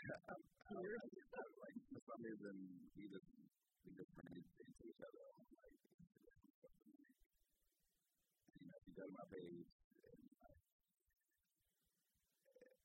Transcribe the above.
like for some reason we just ran into each other on like Instagram or something. If you go to my page,